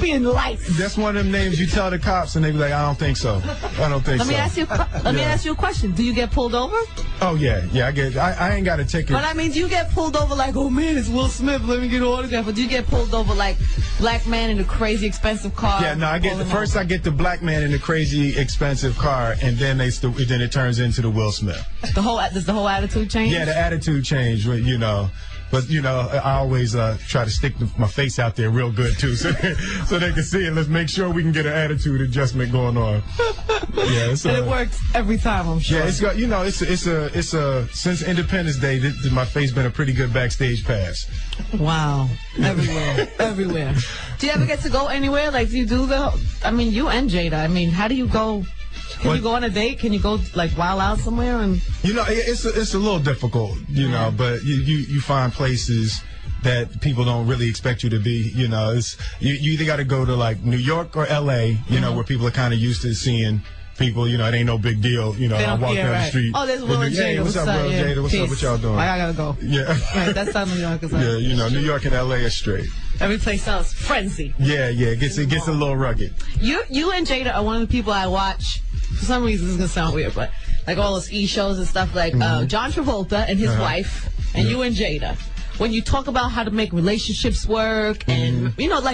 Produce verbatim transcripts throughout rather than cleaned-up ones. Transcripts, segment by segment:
being life. That's one of them names you tell the cops and they be like, I don't think so. I don't think let so. Me ask you, let yeah. me ask you a question. Do you get pulled over? Oh, yeah. Yeah, I get. I, I ain't got a ticket. But I mean, do you get pulled over like, oh, man, it's Will Smith. Let me get an autograph. Or do you get pulled over like black man in a crazy expensive car? Yeah, no, I get the first over. I get the black man in a crazy expensive car, and then they st then it turns into the Will Smith. The whole does the whole attitude change? Yeah, the attitude change. You know. But, you know, I always uh, try to stick my face out there real good, too, so, so they can see it. Let's make sure we can get an attitude adjustment going on. Yeah, it's, uh, and it works every time, I'm sure. Yeah, it's got, you know, it's a, it's a, it's a, since Independence Day, this, this, my face been a pretty good backstage pass. Wow. Everywhere. Everywhere. Do you ever get to go anywhere? Like, do you do the, I mean, you and Jada, I mean, how do you go? Can well, you go on a date? Can you go like wild out somewhere? And you know, it's a, it's a little difficult, you yeah. know, but you, you you find places that people don't really expect you to be. You know, it's you, you either got to go to like New York or L A, you mm-hmm. know, where people are kind of used to seeing people. You know, it ain't no big deal. You know, I walk yeah, down right. the street. Oh, there's Will and Jada. Hey, what's, what's up, Will yeah. Jada? What's Peace. up? What y'all doing? I gotta go. Yeah, right, that's how New York is. Like. Yeah, you know, New York and L A are straight. Every place else, frenzy. Yeah, yeah, it gets it gets a little rugged. You you and Jada are one of the people I watch. For some reason, this is gonna sound weird, but like all those E shows and stuff, like mm-hmm. uh, John Travolta and his uh-huh. wife, and yeah. you and Jada. When you talk about how to make relationships work, mm-hmm. and you know, like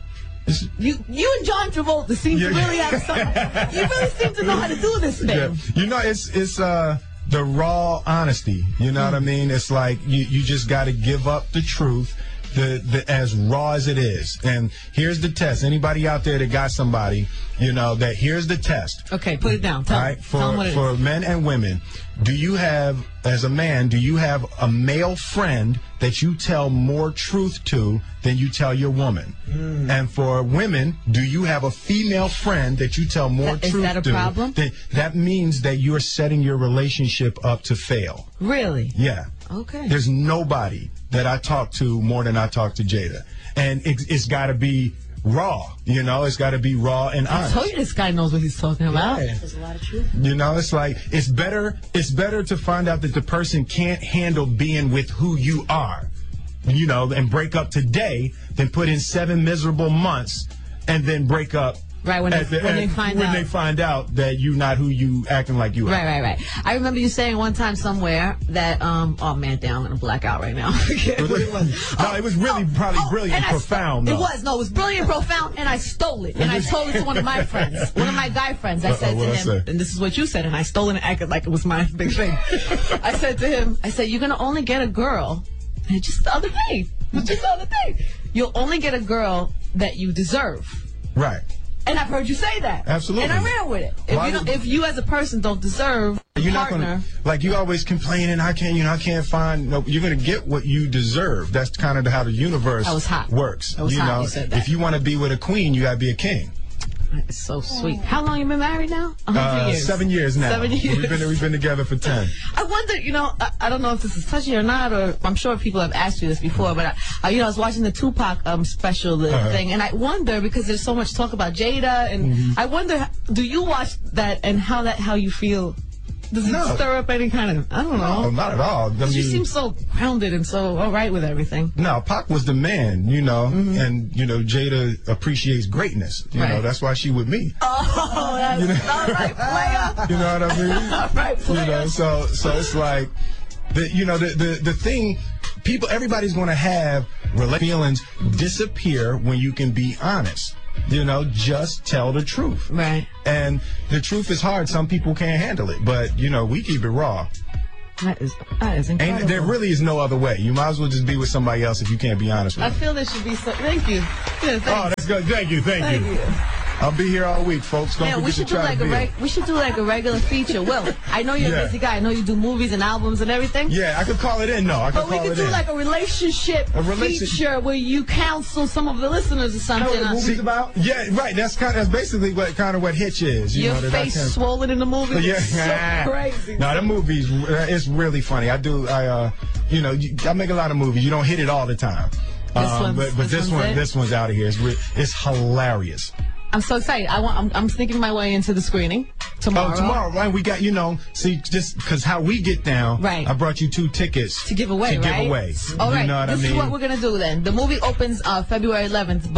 you you and John Travolta seem yeah. to really have something. You really seem to know how to do this thing. Yeah. You know, it's it's uh the raw honesty. You know mm-hmm. what I mean? It's like you you just got to give up the truth. The, the as raw as it is. And here's the test. Anybody out there that got somebody, you know, that here's the test. Okay, put it down. Tell, All right, for, tell them what it for is. men and women, do you have, as a man, do you have a male friend that you tell more truth to than you tell your woman? Mm. And for women, do you have a female friend that you tell more that, truth to? Is that a to, problem? That, that means that you're setting your relationship up to fail. Really? Yeah. Okay. There's nobody that I talk to more than I talk to Jada. And it, it's got to be raw, you know? It's got to be raw and honest. I told you this guy knows what he's talking about. Yeah. There's a lot of truth. You know, it's like, it's better, it's better to find out that the person can't handle being with who you are, you know, and break up today than put in seven miserable months and then break up. Right, when, they, the, when they find when out. they find out that you're not who you acting like you are. Right, right, right. I remember you saying one time somewhere that, um, oh man, damn, I'm going to black out right now. I forget what it was. No, it was really oh, probably oh, brilliant and profound. It was, no, it was brilliant and profound, and I stole it. And I told it to one of my friends, one of my guy friends. I said Uh-oh, to him, and this is what you said, and I stole it and acted like it was my big thing. I said to him, I said, you're going to only get a girl, and just the other day, just the other day, you'll only get a girl that you deserve. Right. And I've heard you say that. Absolutely. And I ran with it. If you, don't, if you as a person don't deserve a you're partner. Not gonna, like you always complaining, I can't, you know, I can't find, no, you're going to get what you deserve. That's kind of how the universe I was hot. works. I was you hot. know, You said that. If you want to be with a queen, you got to be a king. It's so sweet. How long you been married now? A hundred Uh, years. seven years now. Seven years. We've been, we've been together for ten. I wonder, you know, I, I don't know if this is touchy or not, or I'm sure people have asked you this before, but, I, I, you know, I was watching the Tupac um, special the uh-huh. thing, and I wonder, because there's so much talk about Jada, and mm-hmm. I wonder, do you watch that and how that how you feel? Does it no. stir up any kind of, I don't know. No, not at all. I mean, you seem so grounded and so all right with everything. No, Pac was the man, you know, mm-hmm. and, you know, Jada appreciates greatness. You right. know, that's why she with me. Oh, that's you know? all right, player. You know what I mean? All right, player. You know, so, so it's like, the, you know, the, the, the thing, people, everybody's going to have feelings disappear when you can be honest. You know, just tell the truth. Right. And the truth is hard. Some people can't handle it. But, you know, we keep it raw. That is, that is incredible. And there really is no other way. You might as well just be with somebody else if you can't be honest with I them. feel there should be so... Thank you. Yeah, oh, that's good. Thank you. Thank, thank you. you. I'll be here all week, folks. Don't yeah, forget we should to do try like to a be reg- we should do like a regular feature. Will, I know you're yeah. a busy guy. I know you do movies and albums and everything. Yeah, I could call it in. No, I could but call we it could do in. like a relationship, a relationship feature where you counsel some of the listeners or something. You know what the movie's about? Yeah, right. That's kind. Of, that's basically what kind of what Hitch is. You Your know, face that swollen in the movie. Yeah, so crazy. No, the movie's it's really funny. I do. I uh, you know, I make a lot of movies. You don't hit it all the time. This um, one's, but but this, this one's one, it? this one's out of here. It's re- it's hilarious. I'm so excited. I want. I'm, I'm sneaking my way into the screening tomorrow. Oh, tomorrow, right? We got, you know, see, just because how we get down, right? I brought you two tickets to give away, to right? give away. All right. You know what this I mean? is what we're gonna do then. The movie opens uh, February eleventh, but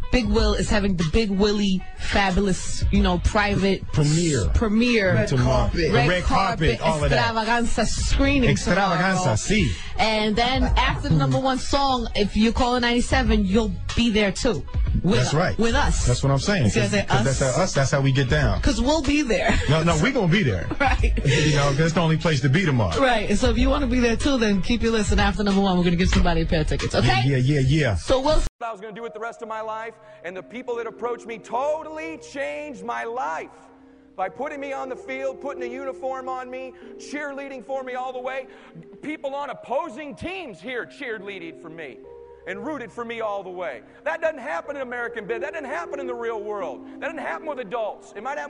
Big Will is having the Big Willie fabulous, you know, private Premiere. premiere, Red carpet, the red carpet, all of that. Extravaganza screening. Extravaganza, tomorrow. see. And then after the number one song, if you call ninety-seven, you'll be there too. With, That's right. With us. That's what I'm saying. See, I said us? That's how, us. That's how we get down. Because we'll be there. No, no, we're going to be there. Right. You know, that's the only place to be tomorrow. Right. And so if you want to be there too, then keep your listen. After number one, we're going to give somebody a pair of tickets. Okay? Yeah, yeah, yeah. So we'll. What I was going to do with the rest of my life, and the people that approached me totally changed my life by putting me on the field, putting a uniform on me, cheerleading for me all the way. People on opposing teams here cheerleading for me and rooted for me all the way. That doesn't happen in American business. That doesn't happen in the real world. That doesn't happen with adults. It might happen